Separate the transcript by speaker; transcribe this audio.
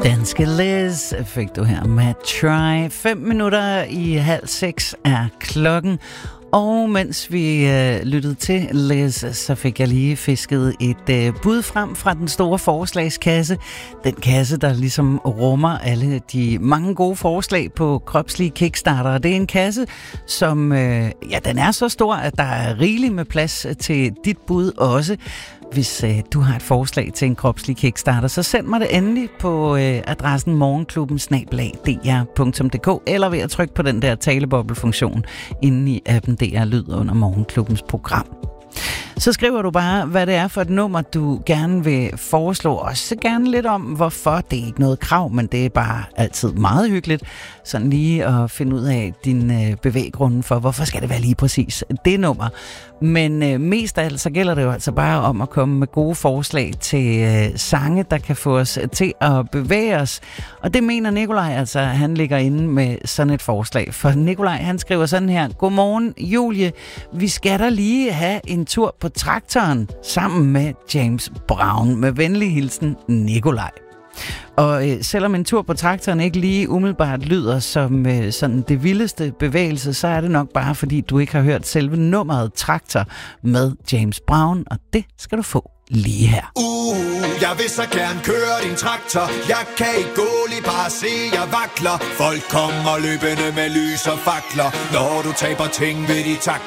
Speaker 1: Danske Liz fik du her med Try. 5:05 er klokken. Og mens vi lyttede til Liz, så fik jeg lige fisket et bud frem fra den store forslagskasse. Den kasse, der ligesom rummer alle de mange gode forslag på kropslige kickstarter. Det er en kasse, som den er så stor, at der er rigeligt med plads til dit bud også. Hvis du har et forslag til en kropslig kickstarter, så send mig det endelig på adressen morgenklubben@dr.dk eller ved at trykke på den der taleboble-funktion inde i appen DR Lyd under Morgenklubbens program. Så skriver du bare, hvad det er for et nummer, du gerne vil foreslå. Også gerne lidt om, hvorfor. Det er ikke noget krav, men det er bare altid meget hyggeligt. Sådan lige at finde ud af din bevæggrunde for, hvorfor skal det være lige præcis det nummer. Men mest af alt, så gælder det jo altså bare om at komme med gode forslag til sange, der kan få os til at bevæge os. Og det mener Nikolaj altså, han ligger inde med sådan et forslag. For Nikolaj, han skriver sådan her: Godmorgen, Julie. Vi skal da lige have en tur på traktoren sammen med James Brown. Med venlig hilsen, Nikolaj. Og selvom en tur på traktoren ikke lige umiddelbart lyder som sådan det vildeste bevægelse, så er det nok bare fordi du ikke har hørt selve nummeret Traktor med James Brown, og det skal du få lige her.
Speaker 2: Jeg vil så gerne køre din traktor. Jeg kan ikke gå lige bare se, jeg vakler. Folk kommer løbende med lys og fakler. Når du taber ting ved de tak.